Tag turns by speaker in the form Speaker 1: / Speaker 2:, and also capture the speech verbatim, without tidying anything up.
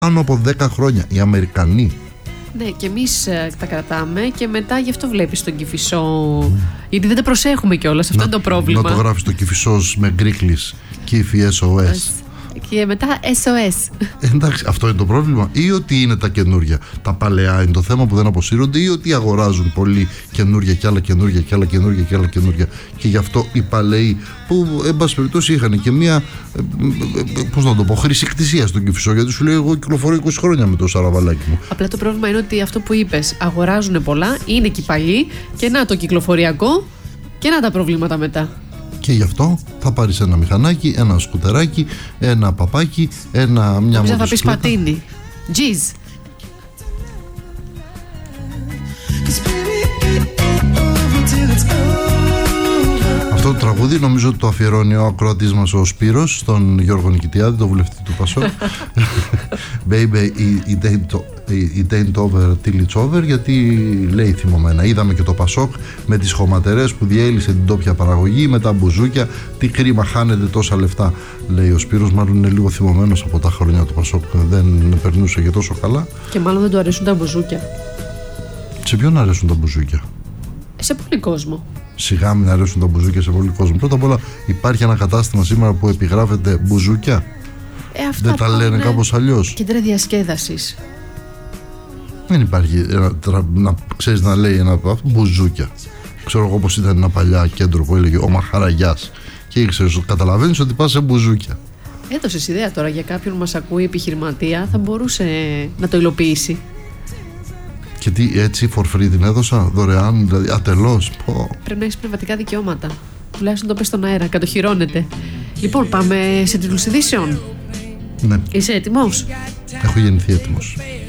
Speaker 1: πάνω από δέκα χρόνια. Οι Αμερικανοί.
Speaker 2: Ναι, και εμείς τα κρατάμε και μετά γι' αυτό βλέπεις τον Κηφισό. Mm. Γιατί δεν τα προσέχουμε κιόλας. Αυτό να, είναι το πρόβλημα.
Speaker 1: Να το γράφεις το Κηφισός με γκρίκλις. Κήφι ες ο ες.
Speaker 2: Και μετά ες ο ες.
Speaker 1: Εντάξει, αυτό είναι το πρόβλημα. Ή ότι είναι τα καινούρια. Τα παλαιά είναι το θέμα που δεν αποσύρονται, ή ότι αγοράζουν πολύ καινούρια και άλλα καινούρια και άλλα καινούρια και άλλα καινούρια. Και γι' αυτό οι παλαιοί, που εν πάση περιπτώσει είχαν και μία, πώς να το πω, χρησικτησία στον Κηφισό. Γιατί σου λέει, εγώ κυκλοφορώ είκοσι χρόνια με το σαραβαλάκι μου.
Speaker 2: Απλά το πρόβλημα είναι ότι αυτό που είπες, αγοράζουν πολλά, είναι και παλιοί, και να το κυκλοφοριακό, και να τα προβλήματα μετά.
Speaker 1: Και γι' αυτό θα πάρεις ένα μηχανάκι, ένα σκουτεράκι, ένα παπάκι, ένα, μια μοτοσυκλέτα.
Speaker 2: Θα πεις πατίνι. Τζιζ.
Speaker 1: Αυτό το τραγούδι νομίζω ότι το αφιερώνει ο ακροατής μας ο Σπύρος στον Γιώργο Νικητιάδη, το βουλευτή του Πασόκ. Baby, it ain't, it ain't over till it's over, γιατί λέει θυμωμένα. Είδαμε και το Πασόκ με τις χωματερές που διέλυσε την τόπια παραγωγή, με τα μπουζούκια. Τι κρίμα, χάνετε τόσα λεφτά, λέει ο Σπύρος. Μάλλον είναι λίγο θυμωμένος από τα χρόνια του Πασόκ. Δεν περνούσε και τόσο καλά.
Speaker 2: Και μάλλον δεν του αρέσουν τα μπουζούκια.
Speaker 1: Σε ποιον αρέσουν τα μπουζούκια?
Speaker 2: Σε πολύ κόσμο.
Speaker 1: Σιγά μην αρέσουν τα μπουζούκια σε πολύ κόσμο. Πρώτα απ' όλα, υπάρχει ένα κατάστημα σήμερα που επιγράφεται μπουζούκια.
Speaker 2: Ε, αυτά
Speaker 1: δεν τα λένε κάπως αλλιώς?
Speaker 2: Κέντρα διασκέδασης.
Speaker 1: Δεν υπάρχει ένα, να ξέρεις να λέει ένα μπουζούκια. Ξέρω εγώ πως ήταν ένα παλιά κέντρο που έλεγε ο Μαχαραγιάς. Και ήξερες, καταλαβαίνεις ότι πας σε μπουζούκια.
Speaker 2: Έδωσες ιδέα τώρα για κάποιον που μας ακούει επιχειρηματία, θα μπορούσε να το υλοποιήσει.
Speaker 1: Και τι, έτσι for free την έδωσα, δωρεάν, δηλαδή ατελώς? Πω.
Speaker 2: Πρέπει να έχεις πνευματικά δικαιώματα. Τουλάχιστον το πες στον αέρα, κατοχυρώνεται. Λοιπόν, πάμε σε τίτλους ειδήσεων.
Speaker 1: Ναι.
Speaker 2: Είσαι έτοιμος?
Speaker 1: Έχω γεννηθεί έτοιμος.